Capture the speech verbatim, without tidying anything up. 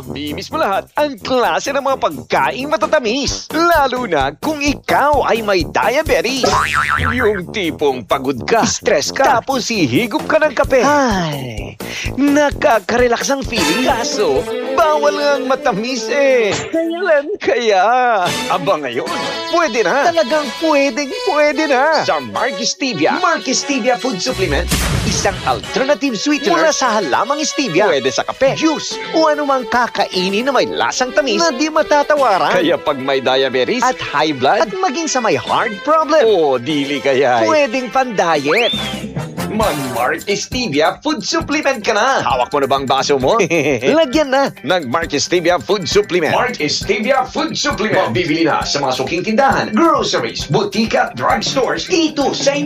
Mimiss mo lahat ang klase ng mga pagkaing matatamis. Lalo na kung ikaw ay may diabetes. Yung tipong pagod ka, stress ka, tapos hihigop ka ng kape. Ay, nakaka-relax ang feeling. Kaso, bawal ang matamis eh. Kailan kaya? Aba ngayon, pwede na. Talagang pwedeng pwede na. Sa Mark Stevia. Mark Stevia Food Supplement. Isang alternative sweetener mula sa halamang stevia. Pwede sa kape, juice, o anumang kakainin na may lasang tamis na di matatawaran. Kaya pag may diabetes at high blood at maging sa may heart problem, o dili kaya, pwedeng pan-diet. Mag-Mark Stevia Food Supplement ka na. Hawak mo na bang baso mo? Lagyan na ng Mark Stevia Food Supplement. Mark Stevia Food Supplement. Mabibili na sa mga suking tindahan, groceries, butika, drugstores dito sa inyo.